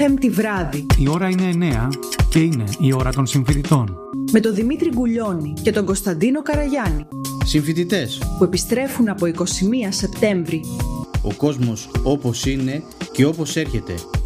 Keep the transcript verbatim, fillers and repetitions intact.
Πέμπτη βράδυ. Η ώρα είναι εννέα και είναι η ώρα των συμφοιτητών. Με τον Δημήτρη Γκουλιώνη και τον Κωνσταντίνο Καραγιάννη. Συμφοιτητές Που επιστρέφουν από εικοστή πρώτη Σεπτέμβρη. Ο κόσμος όπως είναι και όπως έρχεται.